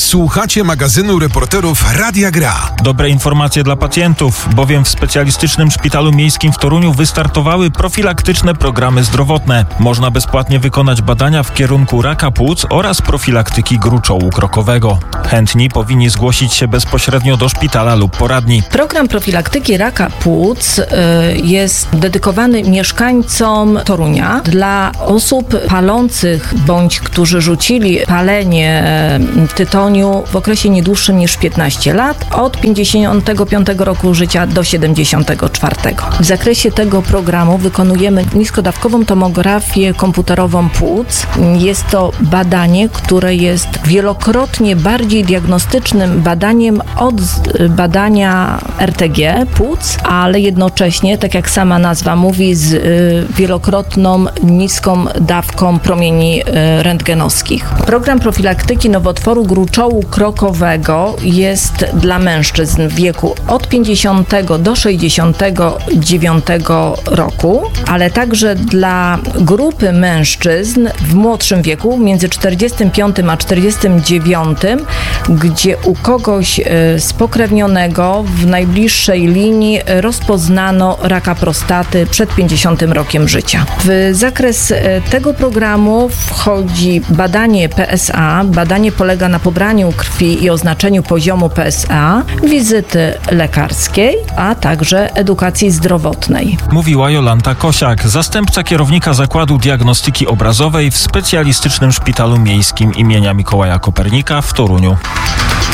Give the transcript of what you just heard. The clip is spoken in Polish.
Słuchacie magazynu reporterów Radia Gra. Dobre informacje dla pacjentów, bowiem w specjalistycznym szpitalu miejskim w Toruniu wystartowały profilaktyczne programy zdrowotne. Można bezpłatnie wykonać badania w kierunku raka płuc oraz profilaktyki gruczołu krokowego. Chętni powinni zgłosić się bezpośrednio do szpitala lub poradni. Program profilaktyki raka płuc jest dedykowany mieszkańcom Torunia. Dla osób palących bądź którzy rzucili palenie tytoniu w okresie nie dłuższym niż 15 lat, od 55 roku życia do 74. W zakresie tego programu wykonujemy niskodawkową tomografię komputerową płuc. Jest to badanie, które jest wielokrotnie bardziej diagnostycznym badaniem od badania RTG płuc, ale jednocześnie, tak jak sama nazwa mówi, z wielokrotną niską dawką promieni rentgenowskich. Program profilaktyki nowotworu gruczołu krokowego jest dla mężczyzn w wieku od 50 do 69 roku, ale także dla grupy mężczyzn w młodszym wieku, między 45 a 49, gdzie u kogoś spokrewnionego w najbliższej linii rozpoznano raka prostaty przed 50 rokiem życia. W zakres tego programu wchodzi badanie PSA. Badanie polega na pobraniu krwi i oznaczeniu poziomu PSA, wizyty lekarskiej, a także edukacji zdrowotnej. Mówiła Jolanta Kosiak, zastępca kierownika Zakładu Diagnostyki Obrazowej w specjalistycznym szpitalu miejskim imienia Mikołaja Kopernika w Toruniu.